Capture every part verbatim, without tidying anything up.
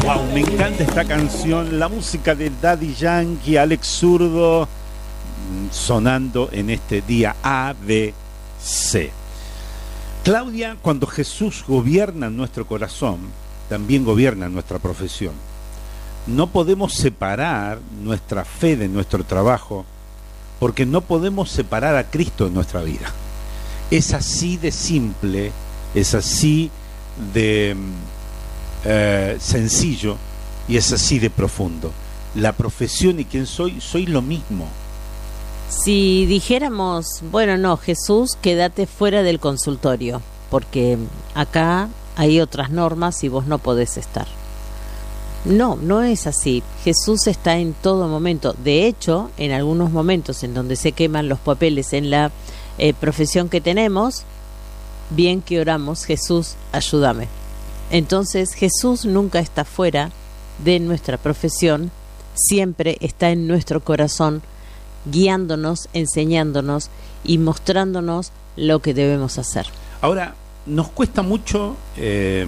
Wow, me encanta esta canción, la música de Daddy Yankee, Alex Zurdo, sonando en este día A B C. Claudia, cuando Jesús gobierna en nuestro corazón, también gobierna en nuestra profesión. No podemos separar nuestra fe de nuestro trabajo, porque no podemos separar a Cristo de nuestra vida. Es así de simple, es así de eh, sencillo y es así de profundo. La profesión y quién soy, soy lo mismo. Si dijéramos, bueno, no, Jesús, quédate fuera del consultorio, porque acá hay otras normas y vos no podés estar. No, no es así. Jesús está en todo momento. De hecho, en algunos momentos en donde se queman los papeles en la eh, profesión que tenemos, bien que oramos, Jesús, ayúdame. Entonces, Jesús nunca está fuera de nuestra profesión, siempre está en nuestro corazón, guiándonos, enseñándonos y mostrándonos lo que debemos hacer. Ahora, nos cuesta mucho eh,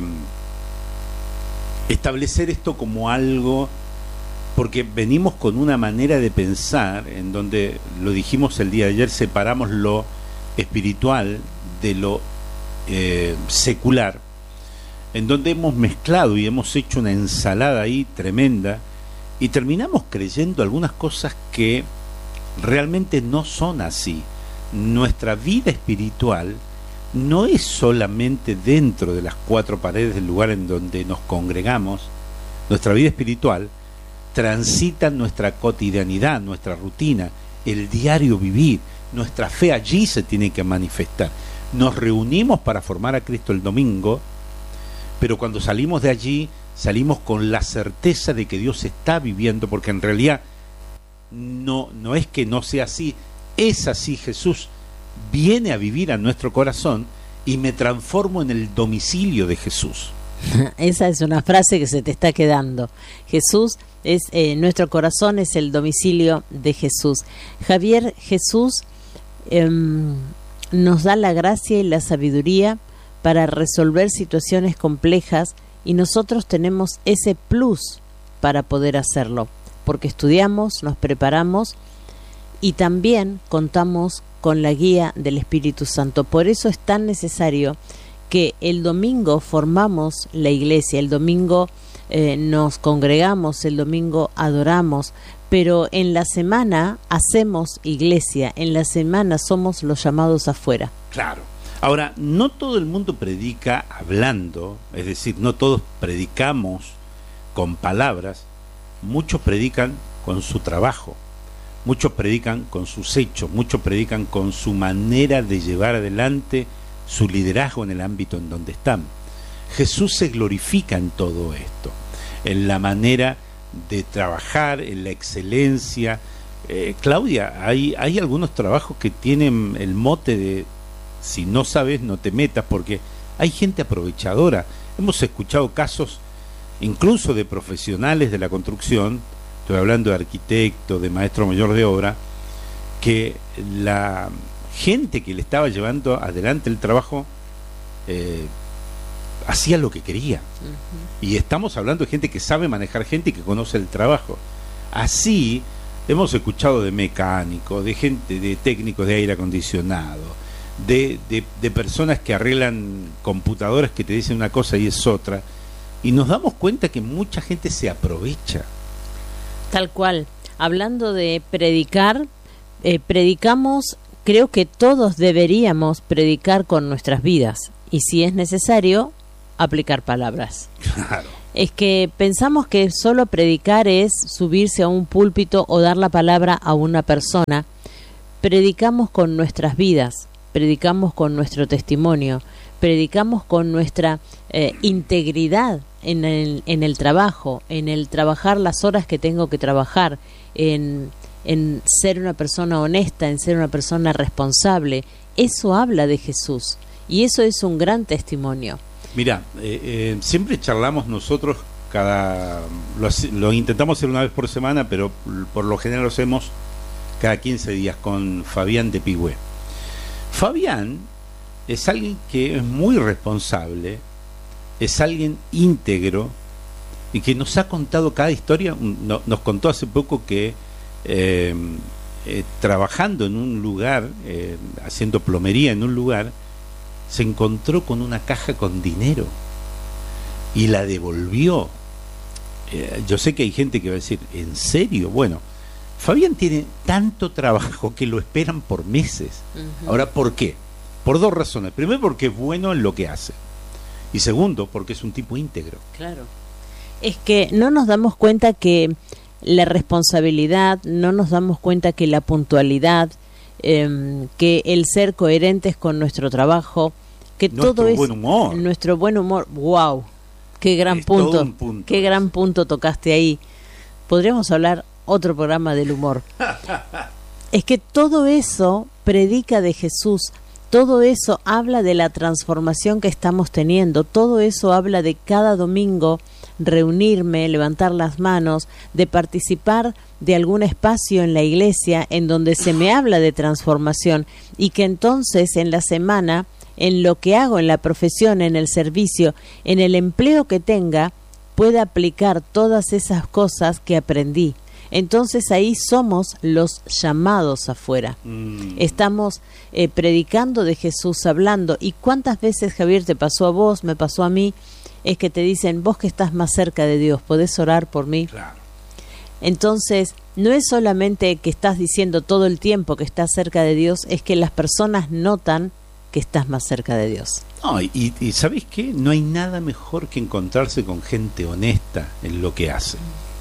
establecer esto como algo, porque venimos con una manera de pensar en donde, lo dijimos el día de ayer, separamos lo espiritual de lo eh, secular, en donde hemos mezclado y hemos hecho una ensalada ahí tremenda y terminamos creyendo algunas cosas que realmente no son así. Nuestra vida espiritual no es solamente dentro de las cuatro paredes del lugar en donde nos congregamos. Nuestra vida espiritual transita nuestra cotidianidad, nuestra rutina, el diario vivir. Nuestra fe allí se tiene que manifestar. Nos reunimos para formar a Cristo el domingo, pero cuando salimos de allí, salimos con la certeza de que Dios está viviendo, porque en realidad no, no es que no sea así, es así. Jesús viene a vivir a nuestro corazón y me transformo en el domicilio de Jesús. Esa es una frase que se te está quedando. Jesús es, eh, nuestro corazón es el domicilio de Jesús. Javier, Jesús eh, nos da la gracia y la sabiduría para resolver situaciones complejas y nosotros tenemos ese plus para poder hacerlo, porque estudiamos, nos preparamos y también contamos con la guía del Espíritu Santo. Por eso es tan necesario que el domingo formamos la iglesia, el domingo eh, nos congregamos, el domingo adoramos, pero en la semana hacemos iglesia, en la semana somos los llamados afuera. Claro. Ahora, no todo el mundo predica hablando, es decir, no todos predicamos con palabras, muchos predican con su trabajo, muchos predican con sus hechos, muchos predican con su manera de llevar adelante su liderazgo en el ámbito en donde están. Jesús se glorifica en todo esto, en la manera de trabajar, en la excelencia. Eh, Claudia, hay, hay algunos trabajos que tienen el mote de si no sabes, no te metas, porque hay gente aprovechadora. Hemos escuchado casos incluso de profesionales de la construcción, estoy hablando de arquitectos, de maestro mayor de obra, que la gente que le estaba llevando adelante el trabajo eh, hacía lo que quería. Uh-huh. Y estamos hablando de gente que sabe manejar gente y que conoce el trabajo. Así hemos escuchado de mecánicos, de gente, de técnicos de aire acondicionado, De, de, de personas que arreglan computadoras que te dicen una cosa y es otra, y nos damos cuenta que mucha gente se aprovecha. Tal cual. Hablando de predicar, eh, predicamos, creo que todos deberíamos predicar con nuestras vidas, y si es necesario, aplicar palabras. Claro. Es que pensamos que solo predicar es subirse a un púlpito o dar la palabra a una persona. Predicamos con nuestras vidas, predicamos con nuestro testimonio, predicamos con nuestra eh, integridad en el, en el trabajo, en el trabajar las horas que tengo que trabajar, en, en ser una persona honesta, en ser una persona responsable. Eso habla de Jesús y eso es un gran testimonio. Mira, eh, eh, siempre charlamos nosotros, cada lo, lo intentamos hacer una vez por semana, pero por lo general lo hacemos cada quince días con Fabián de Pigüé. Fabián es alguien que es muy responsable, es alguien íntegro, y que nos ha contado cada historia. No, nos contó hace poco que eh, eh, trabajando en un lugar, eh, haciendo plomería en un lugar, se encontró con una caja con dinero y la devolvió. Eh, yo sé que hay gente que va a decir, ¿en serio? Bueno, Fabián tiene tanto trabajo que lo esperan por meses. Uh-huh. Ahora, ¿por qué? Por dos razones. Primero, porque es bueno en lo que hace. Y segundo, porque es un tipo íntegro. Claro. Es que no nos damos cuenta que la responsabilidad, no nos damos cuenta que la puntualidad, eh, que el ser coherentes con nuestro trabajo, que nuestro todo es buen humor. Nuestro buen humor. ¡Wow! Qué gran es punto. Todo un punto. Qué gran punto tocaste ahí. Podríamos hablar otro programa del humor. Es que todo eso predica de Jesús. Todo eso habla de la transformación que estamos teniendo. Todo eso habla de cada domingo reunirme, levantar las manos, de participar de algún espacio en la iglesia en donde se me habla de transformación, y que entonces en la semana, en lo que hago, en la profesión, en el servicio, en el empleo que tenga, pueda aplicar todas esas cosas que aprendí. Entonces ahí somos los llamados afuera. Mm. Estamos eh, predicando de Jesús, hablando. ¿Y cuántas veces, Javier, te pasó a vos, me pasó a mí? Es que te dicen, vos que estás más cerca de Dios, ¿podés orar por mí? Claro. Entonces, no es solamente que estás diciendo todo el tiempo que estás cerca de Dios, es que las personas notan que estás más cerca de Dios. No, y, y ¿sabés qué? No hay nada mejor que encontrarse con gente honesta en lo que hace.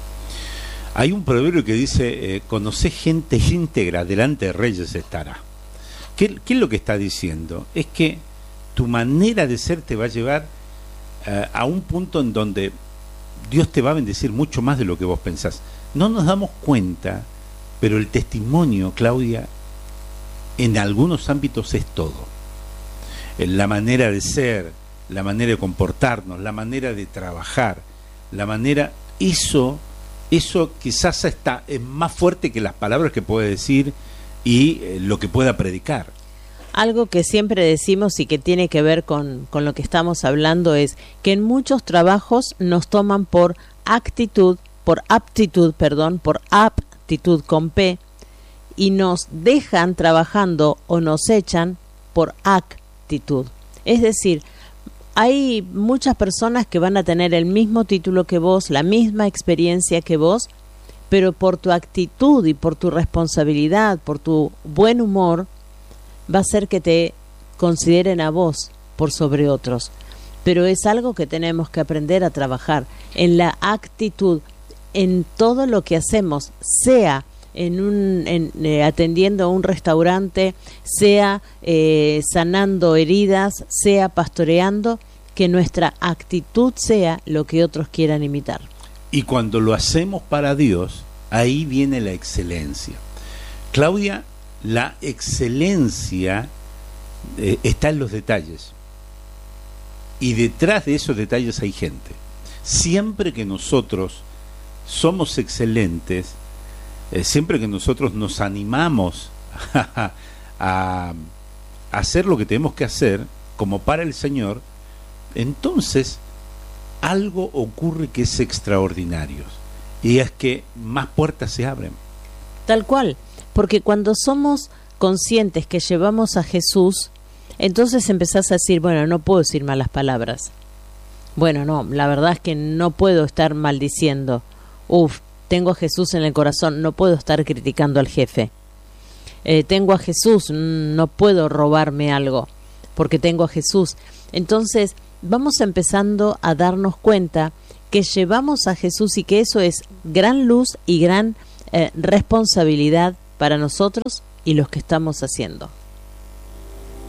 Hay un proverbio que dice, eh, conocé gente íntegra, delante de reyes estará. ¿Qué, ¿Qué es lo que está diciendo? Es que tu manera de ser te va a llevar uh, a un punto en donde Dios te va a bendecir mucho más de lo que vos pensás. No nos damos cuenta, pero el testimonio, Claudia, en algunos ámbitos es todo. La manera de ser, la manera de comportarnos, la manera de trabajar, la manera... Eso... Eso quizás está es más fuerte que las palabras que puede decir y eh, lo que pueda predicar. Algo que siempre decimos y que tiene que ver con, con lo que estamos hablando es que en muchos trabajos nos toman por actitud, por aptitud, perdón, por aptitud con P, y nos dejan trabajando o nos echan por actitud. Es decir, hay muchas personas que van a tener el mismo título que vos, la misma experiencia que vos, pero por tu actitud y por tu responsabilidad, por tu buen humor, va a ser que te consideren a vos por sobre otros. Pero es algo que tenemos que aprender a trabajar, en la actitud, en todo lo que hacemos, sea en un en, eh, atendiendo a un restaurante, sea eh, sanando heridas, sea pastoreando, que nuestra actitud sea lo que otros quieran imitar. Y cuando lo hacemos para Dios, ahí viene la excelencia. Claudia, la excelencia eh, está en los detalles, y detrás de esos detalles hay gente. Siempre que nosotros somos excelentes, Eh, siempre que nosotros nos animamos a, a, a hacer lo que tenemos que hacer como para el Señor, entonces algo ocurre que es extraordinario, y es que más puertas se abren. Tal cual, porque cuando somos conscientes que llevamos a Jesús, entonces empezás a decir, bueno, no puedo decir malas palabras. Bueno, no, la verdad es que no puedo estar maldiciendo. Uf, tengo a Jesús en el corazón, no puedo estar criticando al jefe. Eh, tengo a Jesús, no puedo robarme algo, porque tengo a Jesús. Entonces, vamos empezando a darnos cuenta que llevamos a Jesús y que eso es gran luz y gran eh, responsabilidad para nosotros y los que estamos haciendo.